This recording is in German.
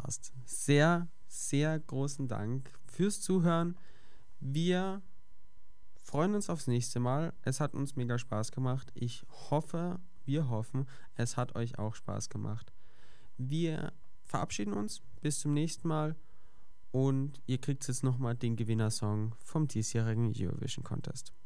Podcast. Sehr, sehr großen Dank fürs Zuhören. Wir freuen uns aufs nächste Mal. Es hat uns mega Spaß gemacht. Wir hoffen, es hat euch auch Spaß gemacht. Wir verabschieden uns. Bis zum nächsten Mal. Und ihr kriegt jetzt nochmal den Gewinnersong vom diesjährigen Eurovision Contest.